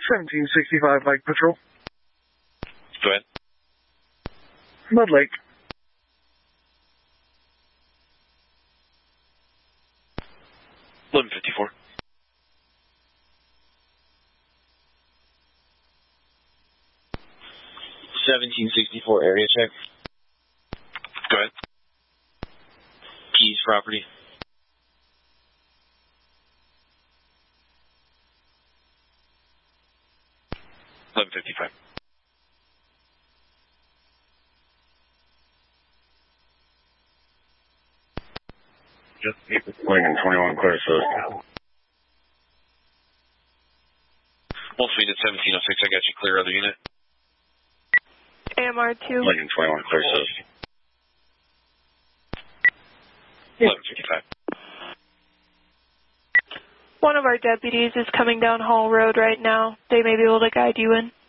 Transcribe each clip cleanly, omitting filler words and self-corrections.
1765 Bike Patrol. Go ahead. Mud Lake. $11.54. $17.64 area check. Go ahead. Keys property. $11.55. Lincoln 21, clear assist. Full speed at 1706. I got you clear, other unit. AMR 2. Lincoln 21, clear assist. 11:55. One of our deputies is coming down Hall Road right now. They may be able to guide you in.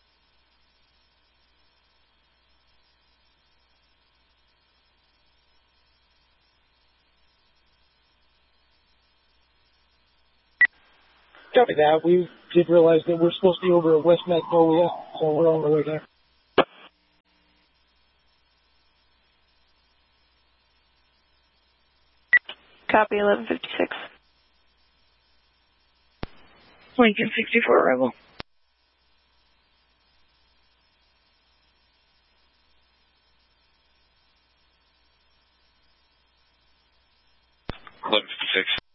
Copy that. We did realize that we're supposed to be over at West Magnolia, so we're on our way there. Copy 1156. Lincoln 64 arrival. $11.56.